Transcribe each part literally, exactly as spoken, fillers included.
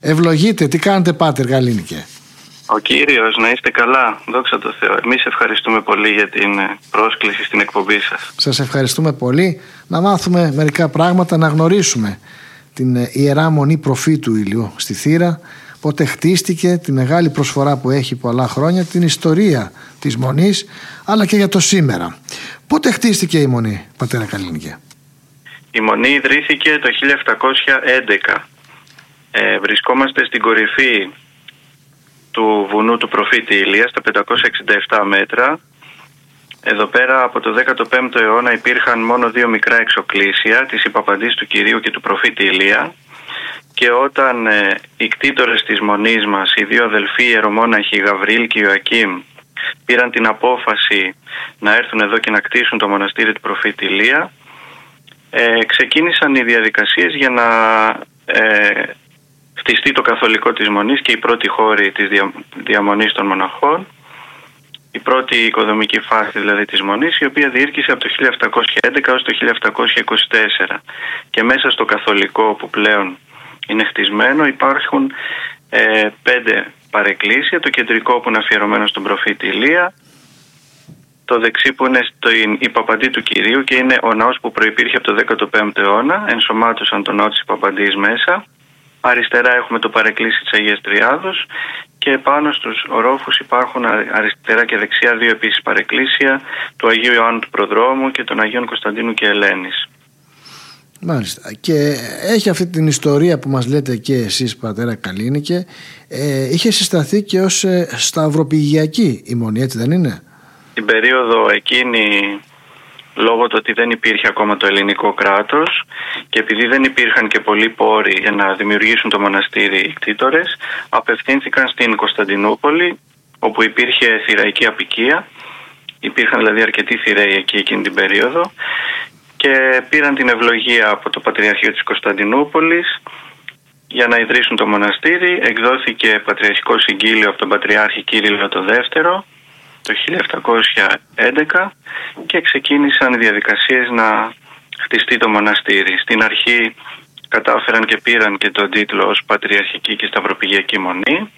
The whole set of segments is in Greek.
Ευλογείτε, τι κάνετε πάτερ Καλίνικε? Ο Κύριος, να είστε καλά, δόξα τω Θεώ. Εμείς ευχαριστούμε πολύ για την πρόσκληση στην εκπομπή σας. Σας ευχαριστούμε πολύ. Να μάθουμε μερικά πράγματα, να γνωρίσουμε την Ιερά Μονή Προφήτου Ηλιού στη Θήρα, πότε χτίστηκε, τη μεγάλη προσφορά που έχει πολλά χρόνια, την ιστορία της Μονής, αλλά και για το σήμερα. Πότε χτίστηκε η Μονή, πατέρα Καλίνικε? Η Μονή ιδρύθηκε το χίλια επτακόσια έντεκα. Ε, βρισκόμαστε στην κορυφή του βουνού του προφήτη Ηλία, στα πεντακόσια εξήντα επτά μέτρα. Εδώ πέρα από το δέκατο πέμπτο αιώνα υπήρχαν μόνο δύο μικρά εξοκλήσια, της Υπαπαντής του Κυρίου και του προφήτη Ηλία, και όταν ε, οι κτήτορες της Μονής μας, οι δύο αδελφοί ιερομόναχοι Γαβριήλ και Ιωακήμ, πήραν την απόφαση να έρθουν εδώ και να κτίσουν το μοναστήρι του προφήτη Ηλία, ε, ξεκίνησαν οι διαδικασίες για να ε, χτιστεί το καθολικό της Μονής και η πρώτη χώρη της δια, διαμονής των μοναχών, η πρώτη οικοδομική φάση δηλαδή της Μονής, η οποία διήρκησε από το χίλια επτακόσια έντεκα έως το χίλια επτακόσια είκοσι τέσσερα, και μέσα στο καθολικό που πλέον είναι χτισμένο υπάρχουν ε, πέντε παρεκκλήσια, το κεντρικό που είναι αφιερωμένο στον προφήτη Ηλία, το δεξί που είναι στην Υπαπαντή του Κυρίου και είναι ο ναός που προϋπήρχε από το δέκατο πέμπτο αιώνα, ενσωμάτωσαν τον ναό της Υπαπαντής μέσα. Αριστερά έχουμε το παρεκκλήσι της Αγίας Τριάδος και πάνω στους ορόφους υπάρχουν αριστερά και δεξιά δύο επίσης παρεκκλήσια του Αγίου Ιωάννου του Προδρόμου και των Αγίων Κωνσταντίνου και Ελένης. Μάλιστα. Και έχει αυτή την ιστορία που μας λέτε και εσείς, πατέρα Καλίνικε. ε, είχε συσταθεί και ως ε, σταυροπηγιακή η Μονή, έτσι δεν είναι? Την περίοδο εκείνη, λόγω του ότι δεν υπήρχε ακόμα το ελληνικό κράτος και επειδή δεν υπήρχαν και πολλοί πόροι για να δημιουργήσουν το μοναστήρι οι κτήτορες, απευθύνθηκαν στην Κωνσταντινούπολη, όπου υπήρχε θηραϊκή αποικία. Υπήρχαν δηλαδή αρκετοί θηραίοι εκεί εκείνη την περίοδο και πήραν την ευλογία από το Πατριαρχείο της Κωνσταντινούπολης για να ιδρύσουν το μοναστήρι. Εκδόθηκε πατριαρχικό συγκύλιο από τον Πατριάρχη Κύριλλο το δεύτερο το χίλια επτακόσια έντεκα και ξεκίνησαν οι διαδικασίες να χτιστεί το μοναστήρι. Στην αρχή κατάφεραν και πήραν και τον τίτλο ως Πατριαρχική και Σταυροπηγιακή Μονή,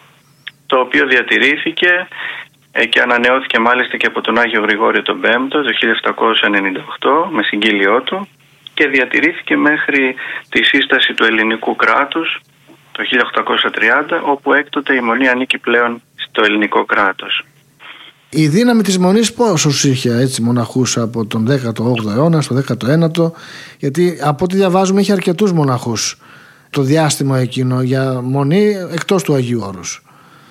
το οποίο διατηρήθηκε και ανανεώθηκε μάλιστα και από τον Άγιο Γρηγόριο τον Πέμπτο το χίλια επτακόσια ενενήντα οκτώ με συγκύλιό του και διατηρήθηκε μέχρι τη σύσταση του ελληνικού κράτους το χίλια οκτακόσια τριάντα, όπου έκτοτε η Μονή ανήκει πλέον στο ελληνικό κράτος. Η δύναμη της Μονής πόσους είχε έτσι μοναχούς από τον δέκατο όγδοο αιώνα στο δέκατο ένατο, γιατί από ό,τι διαβάζουμε είχε αρκετούς μοναχούς το διάστημα εκείνο για Μονή εκτός του Αγίου Όρους?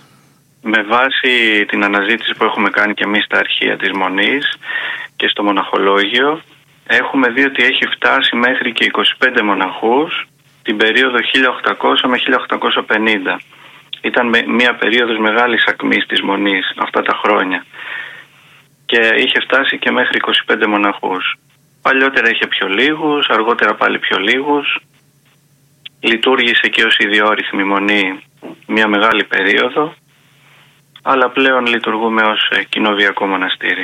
Με βάση την αναζήτηση που έχουμε κάνει και εμείς στα αρχεία της Μονής και στο μοναχολόγιο, έχουμε δει ότι έχει φτάσει μέχρι και είκοσι πέντε μοναχούς την περίοδο χίλια οκτακόσια με χίλια οκτακόσια πενήντα. Ήταν μια περίοδος μεγάλης ακμής της Μονής αυτά τα χρόνια και είχε φτάσει και μέχρι είκοσι πέντε μοναχούς. Παλιότερα είχε πιο λίγους, αργότερα πάλι πιο λίγους. Λειτουργήσε και ως ιδιόρυθμη Μονή μια μεγάλη περίοδο, αλλά πλέον λειτουργούμε ως κοινοβιακό μοναστήρι.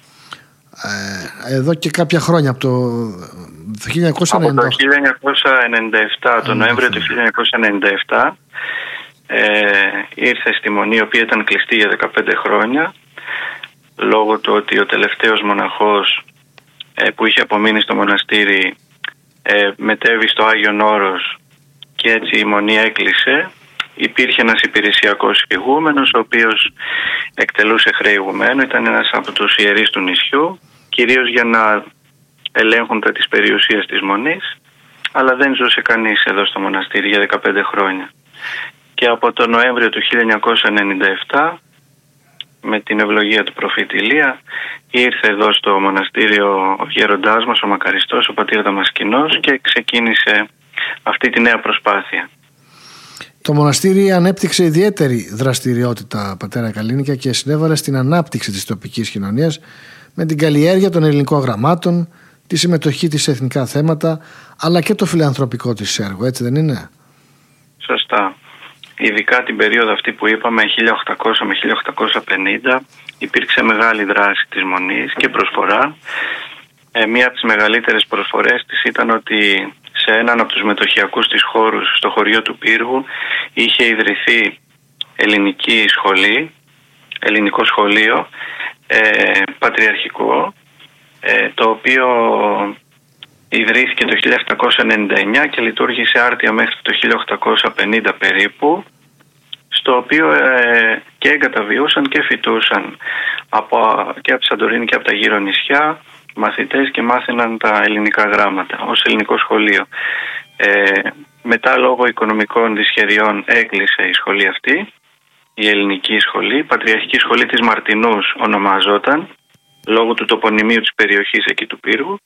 Ε, εδώ και κάποια χρόνια, από το χίλια εννιακόσια ενενήντα οκτώ. Από το χίλια εννιακόσια ενενήντα επτά, τον Νοέμβριο του χίλια εννιακόσια ενενήντα επτά, ε, ήρθε στη Μονή, η οποία ήταν κλειστή για δεκαπέντε χρόνια, λόγω του ότι ο τελευταίος μοναχός ε, που είχε απομείνει στο μοναστήρι ε, μετέβη στο Άγιον Όρος και έτσι η Μονή έκλεισε. Υπήρχε ένας υπηρεσιακός ηγούμενος, ο οποίος εκτελούσε χρέη ηγουμένου, ήταν ένας από τους ιερείς του νησιού, κυρίως για να ελέγχουν τα της περιουσίας της Μονής, αλλά δεν ζούσε κανείς εδώ στο μοναστήρι για δεκαπέντε χρόνια. Και από τον Νοέμβριο του χίλια εννιακόσια ενενήντα επτά, με την ευλογία του προφήτη Ηλία, ήρθε εδώ στο μοναστήριο ο γέροντάς μας, ο μακαριστός, ο πατήρ Δαμασκηνός, και ξεκίνησε αυτή τη νέα προσπάθεια. Το μοναστήρι ανέπτυξε ιδιαίτερη δραστηριότητα, πατέρα Καλίνικε, και συνέβαλε στην ανάπτυξη της τοπικής κοινωνίας με την καλλιέργεια των ελληνικών γραμμάτων, τη συμμετοχή της σε εθνικά θέματα, αλλά και το φιλανθρωπικό της έργο, έτσι δεν είναι? Σωστά. Ειδικά την περίοδο αυτή που είπαμε, χίλια οκτακόσια με χίλια οκτακόσια πενήντα, υπήρξε μεγάλη δράση της Μονής και προσφορά. Ε, μία από τις μεγαλύτερες προσφορές της ήταν ότι σε σε έναν από τους μετοχιακούς της χώρους, στο χωριό του Πύργου, είχε ιδρυθεί ελληνική σχολή, ελληνικό σχολείο, ε, πατριαρχικό, ε, το οποίο ιδρύθηκε το χίλια επτακόσια ενενήντα εννιά και λειτουργήσε άρτια μέχρι το χίλια οκτακόσια πενήντα περίπου, στο οποίο ε, και εγκαταβιούσαν και φοιτούσαν από, και από Σαντορίνη και από τα γύρω νησιά μαθητές και μάθαιναν τα ελληνικά γράμματα ως ελληνικό σχολείο. Ε, μετά λόγω οικονομικών δυσχεριών έκλεισε η σχολή αυτή, η ελληνική σχολή, η πατριαρχική σχολή της Μαρτινούς ονομαζόταν, λόγω του τοπονημίου της περιοχής εκεί του Πύργου,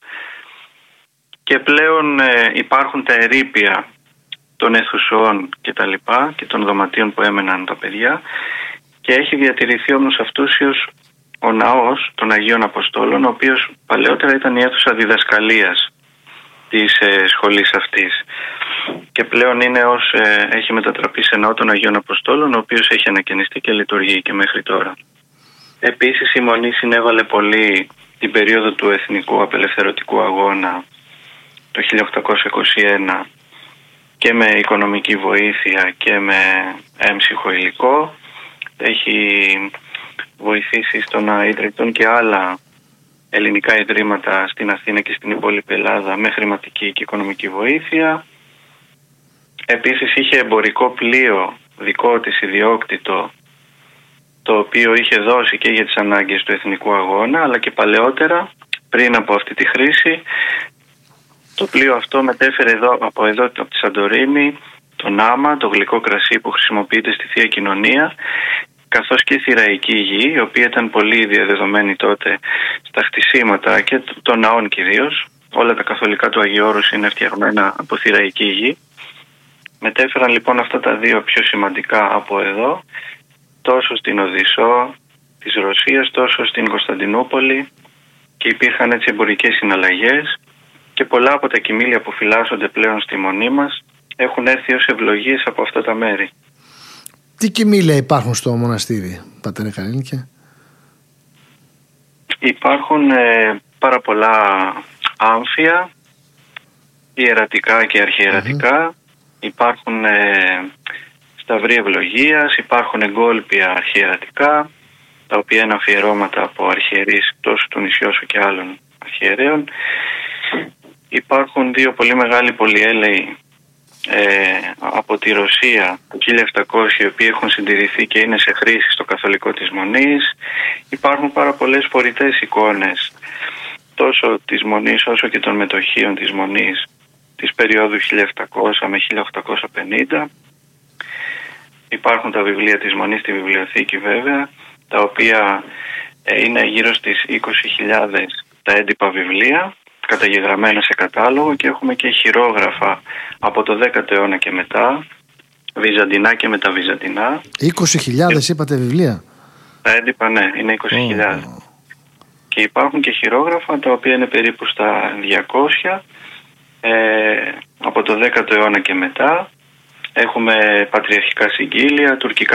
και πλέον ε, υπάρχουν τα ερείπια των αιθουσών και τα λοιπά και των δωματίων που έμεναν τα παιδιά, και έχει διατηρηθεί όμως αυτούσιος ο ναός των Αγίων Αποστόλων, ο οποίος παλαιότερα ήταν η αίθουσα διδασκαλίας της ε, σχολής αυτής και πλέον είναι ως, ε, έχει μετατραπεί σε ναό των Αγίων Αποστόλων, ο οποίος έχει ανακαινιστεί και λειτουργεί και μέχρι τώρα. Επίσης η Μονή συνέβαλε πολύ την περίοδο του Εθνικού Απελευθερωτικού Αγώνα το χίλια οκτακόσια είκοσι ένα και με οικονομική βοήθεια και με έμψυχο υλικό. Έχει βοηθήσει στο να ιδρυτούν και άλλα ελληνικά ιδρύματα στην Αθήνα και στην υπόλοιπη Ελλάδα με χρηματική και οικονομική βοήθεια. Επίσης είχε εμπορικό πλοίο δικό της ιδιόκτητο, το οποίο είχε δώσει και για τις ανάγκες του Εθνικού Αγώνα, αλλά και παλαιότερα, πριν από αυτή τη χρήση, το πλοίο αυτό μετέφερε εδώ, από εδώ από τη Σαντορίνη τον άμα, το γλυκό κρασί που χρησιμοποιείται στη Θεία Κοινωνία, καθώς και η θηραϊκή γη, η οποία ήταν πολύ διαδεδομένη τότε στα χτισήματα και των ναών κυρίως. Όλα τα καθολικά του Αγίου Όρους είναι φτιαγμένα από θηραϊκή γη. Μετέφεραν λοιπόν αυτά τα δύο πιο σημαντικά από εδώ, τόσο στην Οδυσσό της Ρωσίας, τόσο στην Κωνσταντινούπολη, και υπήρχαν έτσι εμπορικές συναλλαγές και πολλά από τα κοιμήλια που φυλάσσονται πλέον στη Μονή μας έχουν έρθει ως ευλογίες από αυτά τα μέρη. Τι κοιμήλια υπάρχουν στο μοναστήρι, πατέρα Καρίνικε? Υπάρχουν ε, πάρα πολλά άμφια, ιερατικά και αρχιερατικά. Mm-hmm. Υπάρχουν ε, σταυροί ευλογίας, υπάρχουν εγκόλπια αρχιερατικά, τα οποία είναι αφιερώματα από αρχιερείς τόσο του νησιώσου και άλλων αρχιερέων. Υπάρχουν δύο πολύ μεγάλοι πολυέλαιοι ε, από τη Ρωσία το χίλια επτακόσια, οι οποίοι έχουν συντηρηθεί και είναι σε χρήση στο καθολικό της Μονής. Υπάρχουν πάρα πολλές φορητές εικόνες τόσο της Μονής όσο και των μετοχίων της Μονής της περίοδου χίλια επτακόσια με χίλια οκτακόσια πενήντα. Υπάρχουν τα βιβλία της Μονής στη βιβλιοθήκη βέβαια, τα οποία ε, είναι γύρω στις είκοσι χιλιάδες τα έντυπα βιβλία καταγεγραμμένα σε κατάλογο, και έχουμε και χειρόγραφα από το δέκατο αιώνα και μετά, βυζαντινά και μεταβυζαντινά. είκοσι χιλιάδες είπατε βιβλία? Τα έντυπα ναι, είναι είκοσι χιλιάδες. Oh. Και υπάρχουν και χειρόγραφα τα οποία είναι περίπου στα διακόσια ε, από το δέκατο αιώνα και μετά. Έχουμε πατριαρχικά συγκύλια, τουρκικά